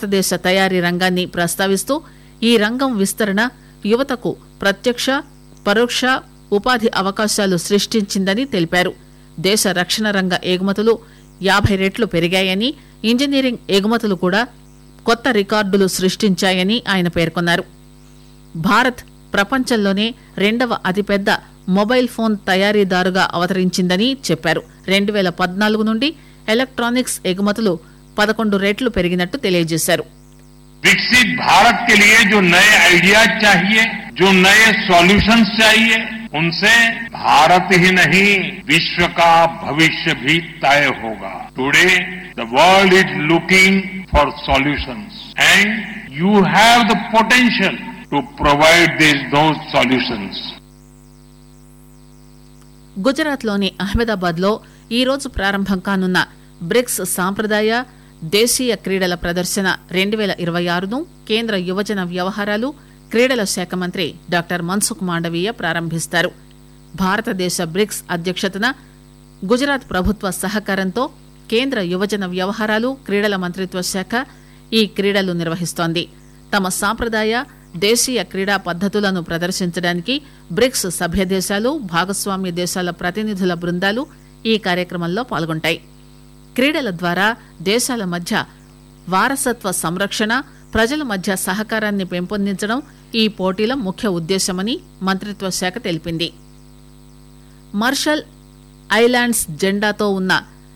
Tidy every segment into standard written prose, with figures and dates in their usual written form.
భారతదేశ తయారీ రంగాన్ని ప్రస్తావిస్తూ ఈ రంగం విస్తరణ యువతకు ప్రత్యక్ష పరోక్ష ఉపాధి అవకాశాలు సృష్టించిందని తెలిపారు. దేశ రక్షణ రంగ ఎగుమతులు 50 రెట్లు పెరిగాయని, ఇంజనీరింగ్ ఎగుమతులు కూడా కొత్త రికార్డులు సృష్టించాయని ఆయన పేర్కొన్నారు. భారత్ ప్రపంచంలోనే 2వ అతిపెద్ద మొబైల్ ఫోన్ తయారీదారుగా అవతరించిందని చెప్పారు. 2014 నుండి ఎలక్ట్రానిక్స్ ఎగుమతులు 11 రెట్లు పెరిగినట్టు తెలియజేశారు. विकसित भारत के लिए जो नए आइडियाज चाहिए, जो नए सॉल्यूशंस चाहिए, उनसे भारत ही नहीं विश्व का भविष्य भी तय होगा. Today the world is looking for solutions and you have the potential to provide those solutions. Gujarat లోని అహ్మదాబాద్ లో ఈ రోజు ప్రారంభం కానున్న బ్రిక్స్ సాంప్రదాయ దేశీయ క్రీడల ప్రదర్శన 2026ను కేంద్ర యువజన వ్యవహారాలు క్రీడల శాఖ మంత్రి డాక్టర్ మన్సుఖ్ మాండవీయ ప్రారంభిస్తారు. భారతదేశ బ్రిక్స్ అధ్యక్షతన గుజరాత్ ప్రభుత్వ సహకారంతో కేంద్ర యువజన వ్యవహారాలు క్రీడల మంత్రిత్వ శాఖ ఈ క్రీడలు నిర్వహిస్తోంది. తమ సాంప్రదాయ దేశీయ క్రీడా పద్దతులను ప్రదర్శించడానికి బ్రిక్స్ సభ్య దేశాలు, భాగస్వామ్య దేశాల ప్రతినిధుల బృందాలు ఈ కార్యక్రమంలో పాల్గొంటాయి. క్రీడల ద్వారా దేశాల మధ్య వారసత్వ సంరక్షణ, ప్రజల మధ్య సహకారాన్ని పెంపొందించడం ఈ పోటీల ముఖ్య ఉద్దేశమని మంత్రిత్వ శాఖ తెలిపింది. మార్షల్ ఐలాండ్స్ జెండాతో ఉన్న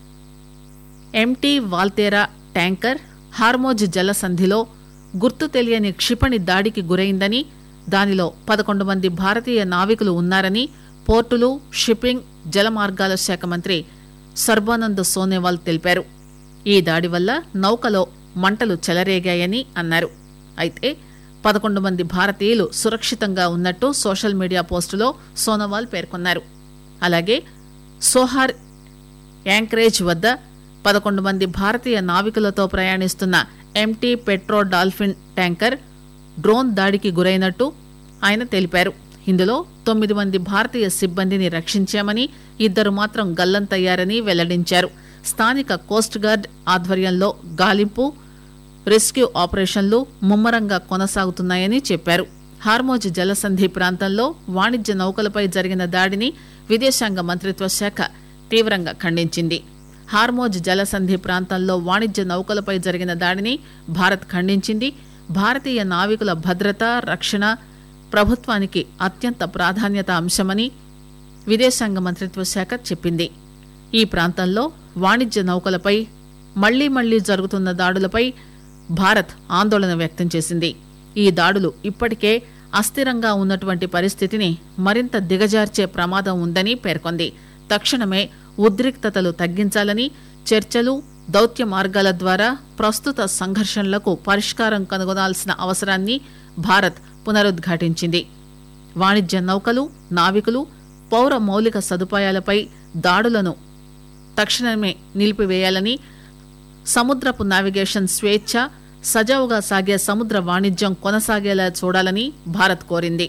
ఎంటీ వాల్తేరా ట్యాంకర్ హార్మోజ్ జలసంధిలో గుర్తు తెలియని క్షిపణి దాడికి గురైందని, దానిలో 11 మంది భారతీయ నావికులు ఉన్నారని పోర్టులు, షిప్పింగ్, జలమార్గాల శాఖ మంత్రి సర్బానంద్ సోనోవాల్ తెలిపారు. ఈ దాడి వల్ల నౌకలో మంటలు చెలరేగాయని అన్నారు. అయితే 11 మంది భారతీయులు సురక్షితంగా ఉన్నట్టు సోషల్ మీడియా పోస్టులో సోనోవాల్ పేర్కొన్నారు. అలాగే సోహార్ యాంకరేజ్ వద్ద 11 మంది భారతీయ నావికులతో ప్రయాణిస్తున్న empty petro dolphin tanker drone దాడికి గురైనట్టు ఆయన తెలిపారు. ఇందులో 9 మంది భారతీయ సిబ్బందిని రక్షించామని, 2 మాత్రం గల్లంతయ్యారని వెల్లడించారు. స్థానిక కోస్ట్ గార్డ్ ఆధ్వర్యంలో గాలింపు, రెస్క్యూ ఆపరేషన్లు ముమ్మరంగా కొనసాగుతున్నాయని చెప్పారు. హార్మోజ్ జలసంధి ప్రాంతంలో వాణిజ్య నౌకలపై జరిగిన దాడిని విదేశాంగ మంత్రిత్వ శాఖ తీవ్రంగా ఖండించింది. హార్మోజ్ జలసంధి ప్రాంతంలో వాణిజ్య నౌకలపై జరిగిన దాడిని భారత్ ఖండించింది. భారతీయ నావికుల భద్రత, రక్షణ ప్రభుత్వానికి అత్యంత ప్రాధాన్యత అంశమని విదేశాంగ మంత్రిత్వ శాఖ చెప్పింది. ఈ ప్రాంతంలో వాణిజ్య నౌకలపై మళ్లీ జరుగుతున్న దాడులపై భారత్ ఆందోళన వ్యక్తం చేసింది. ఈ దాడులు ఇప్పటికే అస్థిరంగా ఉన్నటువంటి పరిస్థితిని మరింత దిగజార్చే ప్రమాదం ఉందని పేర్కొంది. తక్షణమే ఉద్రిక్తతలు తగ్గించాలని, చర్చలు, దౌత్య మార్గాల ద్వారా ప్రస్తుత సంఘర్షణలకు పరిష్కారం కనుగొనాల్సిన అవసరాన్ని భారత్ పునరుద్ఘాటించింది. వాణిజ్య నౌకలు, నావికులు, పౌర మౌలిక సదుపాయాలపై దాడులను తక్షణమే నిలిపివేయాలని, సముద్రపు నావిగేషన్ స్వేచ్ఛ, సజావుగా సాగే సముద్ర వాణిజ్యం కొనసాగేలా చూడాలని భారత్ కోరింది.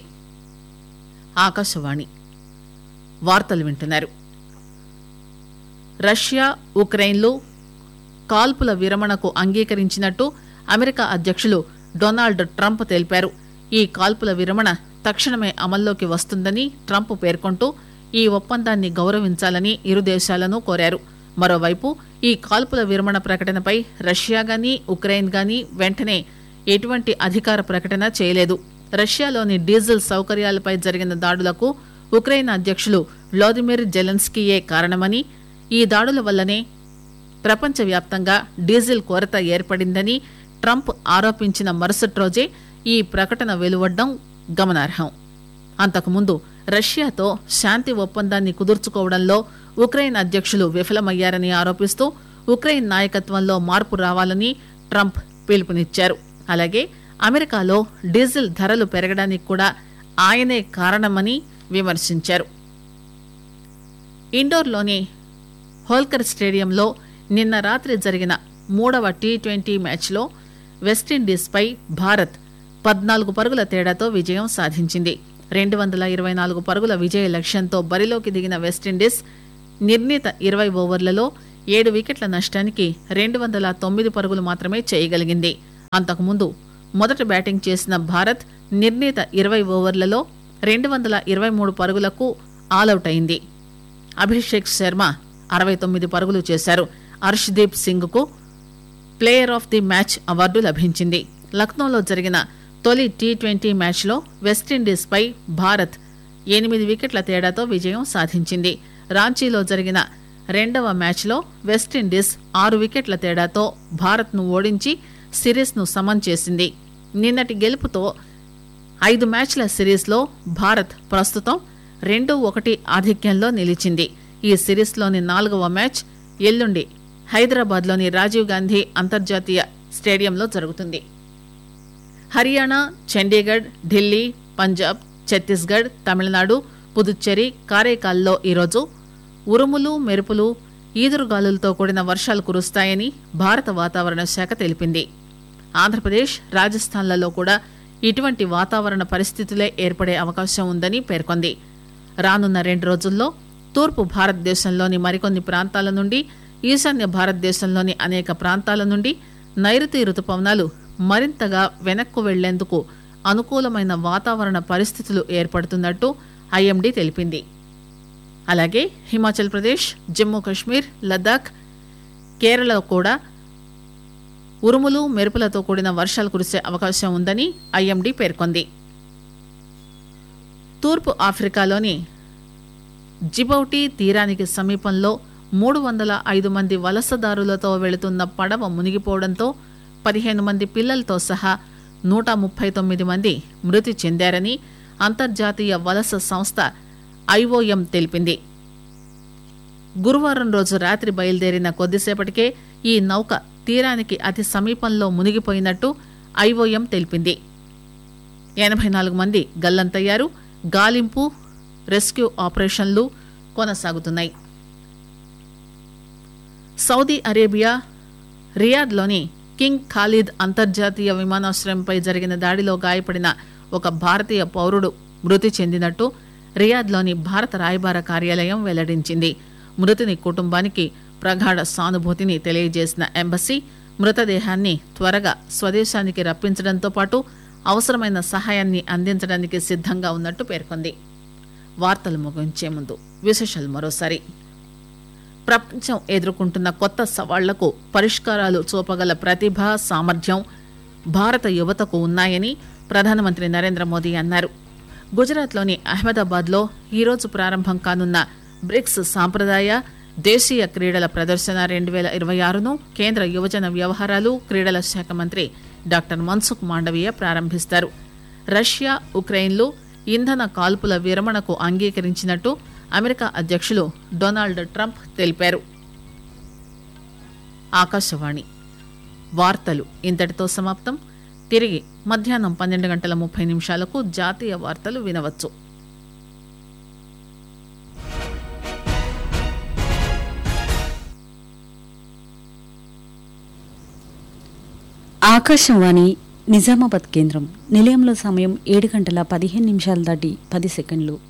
ఆకాశవాణి వార్తలు వింటున్నారు. రష్యా, ఉక్రెయిన్లు కాల్పుల విరమణకు అంగీకరించినట్టు అమెరికా అధ్యక్షులు డొనాల్డ్ ట్రంప్ తెలిపారు. ఈ కాల్పుల విరమణ తక్షణమే అమల్లోకి వస్తుందని ట్రంప్ పేర్కొంటూ ఈ ఒప్పందాన్ని గౌరవించాలని ఇరు దేశాలను కోరారు. మరోవైపు ఈ కాల్పుల విరమణ ప్రకటనపై రష్యా గానీ, ఉక్రెయిన్ గానీ వెంటనే ఎటువంటి అధికార ప్రకటన చేయలేదు. రష్యాలోని డీజిల్ సౌకర్యాలపై జరిగిన దాడులకు ఉక్రెయిన్ అధ్యక్షులు వ్లాదిమిర్ జెలెన్స్కీయే కారణమని, ఈ దాడుల వల్లనే ప్రపంచవ్యాప్తంగా డీజిల్ కొరత ఏర్పడిందని ట్రంప్ ఆరోపించిన మరుసటి రోజే ఈ ప్రకటన వెలువడ్డం గమనార్హం. అంతకుముందు రష్యాతో శాంతి ఒప్పందాన్ని కుదుర్చుకోవడంలో ఉక్రెయిన్ అధ్యక్షులు విఫలమయ్యారని ఆరోపిస్తూ ఉక్రెయిన్ నాయకత్వంలో మార్పు రావాలని ట్రంప్ పిలుపునిచ్చారు. అలాగే అమెరికాలో డీజిల్ ధరలు పెరగడానికి కూడా ఆయనే కారణమని విమర్శించారు. ఇండోర్లోని హోల్కర్ స్టేడియంలో నిన్న రాత్రి జరిగిన 3వ టీ20 మ్యాచ్లో వెస్టిండీస్పై భారత్ 14 పరుగుల తేడాతో విజయం సాధించింది. 224 పరుగుల విజయ లక్ష్యంతో బరిలోకి దిగిన వెస్టిండీస్ నిర్ణీత 20 ఓవర్లలో 7 వికెట్ల నష్టానికి 209 పరుగులు మాత్రమే చేయగలిగింది. అంతకుముందు మొదట బ్యాటింగ్ చేసిన భారత్ నిర్ణీత 20 ఓవర్లలో 223 పరుగులకు ఆలౌట్ అయింది. అభిషేక్ శర్మ 69 పరుగులు చేశారు. హర్షదీప్ సింగ్ కు player of the match award లభించింది. లక్నోలో జరిగిన తొలి టీ20 మ్యాచ్లో వెస్టిండీస్ పై భారత్ 8 వికెట్ల తేడాతో విజయం సాధించింది. రాంచీలో జరిగిన రెండవ మ్యాచ్లో వెస్టిండీస్ 6 వికెట్ల తేడాతో భారత్ను ఓడించి సిరీస్ను సమం చేసింది. నిన్నటి గెలుపుతో 5 మ్యాచ్ల సిరీస్లో భారత్ ప్రస్తుతం 2-1 ఆధిక్యంలో నిలిచింది. ఈ సిరీస్లోని 4వ మ్యాచ్ ఎల్లుండి హైదరాబాద్లోని రాజీవ్ గాంధీ అంతర్జాతీయ స్టేడియంలో జరుగుతుంది. హర్యానా, చండీగఢ్, ఢిల్లీ, పంజాబ్, ఛత్తీస్గఢ్, తమిళనాడు, పుదుచ్చేరి, కారైకాల్లో ఈరోజు ఉరుములు, మెరుపులు, ఈదురుగాలులతో కూడిన వర్షాలు కురుస్తాయని భారత వాతావరణ శాఖ తెలిపింది. ఆంధ్రప్రదేశ్, రాజస్థాన్లలో కూడా ఇటువంటి వాతావరణ పరిస్థితులే ఏర్పడే అవకాశం ఉందని పేర్కొంది. రానున్న 2 రోజుల్లో తూర్పు భారతదేశంలోని మరికొన్ని ప్రాంతాల నుండి, ఈశాన్య భారతదేశంలోని అనేక ప్రాంతాల నుండి నైరుతి రుతుపవనాలు మరింతగా వెనక్కు వెళ్లేందుకు అనుకూలమైన వాతావరణ పరిస్థితులు ఏర్పడుతున్నట్టు ఐఎండీ తెలిపింది. అలాగే హిమాచల్ ప్రదేశ్, జమ్మూ కశ్మీర్, లద్దాఖ్, కేరళలో కూడా ఉరుములు, మెరుపులతో కూడిన వర్షాలు కురిసే అవకాశం ఉందని ఐఎండీ పేర్కొంది. తూర్పు ఆఫ్రికాలోని జిబౌటి తీరానికి సమీపంలో 305 మంది వలసదారులతో వెళుతున్న పడవ మునిగిపోవడంతో 15 మంది పిల్లలతో సహా 139 మంది మృతి చెందారని అంతర్జాతీయ వలస సంస్థ ఐఓఎం తెలిపింది. గురువారం రోజు రాత్రి బయలుదేరిన కొద్దిసేపటికే ఈ నౌక తీరానికి అతి సమీపంలో మునిగిపోయినట్టు ఐఓఎం తెలిపింది. 84 మంది గల్లంతయ్యారు. గాలింపు, రెస్క్యూ ఆపరేషన్లు కొనసాగుతున్నాయి. సౌదీ అరేబియా రియాద్లోని కింగ్ ఖాలిద్ అంతర్జాతీయ విమానాశ్రయంపై జరిగిన దాడిలో గాయపడిన ఒక భారతీయ పౌరుడు మృతి చెందినట్టు రియాద్లోని భారత రాయబార కార్యాలయం వెల్లడించింది. మృతుని కుటుంబానికి ప్రగాఢ సానుభూతిని తెలియజేసిన ఎంబసీ మృతదేహాన్ని త్వరగా స్వదేశానికి రప్పించడంతో పాటు అవసరమైన సహాయాన్ని అందించడానికి సిద్ధంగా ఉన్నట్టు పేర్కొంది. వార్తలు ముగించే ముందు విశేషాలు మరోసారి. ప్రపంచం ఎదుర్కొంటున్న కొత్త సవాళ్లకు పరిష్కారాలు చూపగల ప్రతిభ, సామర్థ్యం భారత యువతకు ఉన్నాయని ప్రధానమంత్రి నరేంద్ర మోదీ అన్నారు. గుజరాత్లోని అహ్మదాబాద్లో ఈరోజు ప్రారంభం కానున్న బ్రిక్స్ సాంప్రదాయ దేశీయ క్రీడల ప్రదర్శన 2026ను కేంద్ర యువజన వ్యవహారాలు, క్రీడల శాఖ మంత్రి డాక్టర్ మన్సుఖ్ మాండవీయ ప్రారంభిస్తారు. రష్యా, ఉక్రెయిన్లు ఇంధన కాల్పుల విరమణకు అంగీకరించినట్టు అమెరికా అధ్యక్షులు డొనాల్డ్ ట్రంప్ తెలిపారు. ఆకాశవాణి వార్తలు ఇంతటితో సమాప్తం. తిరిగి మధ్యాహ్నం 12:30 జాతీయ వార్తలు వినవచ్చు. ఆకాశవాణి నిజామాబాద్ కేంద్రం. నిలయంలో సమయం 7:15 దాటి 10 సెకండ్లు.